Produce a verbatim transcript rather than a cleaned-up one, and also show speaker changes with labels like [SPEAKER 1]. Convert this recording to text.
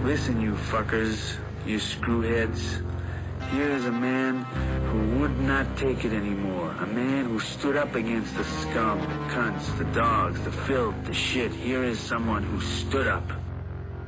[SPEAKER 1] Listen, you fuckers, you screwheads. Here is a man who would not take it anymore. A man who stood up against the scum, the cunts, the dogs, the filth, the shit. Here is someone who stood up.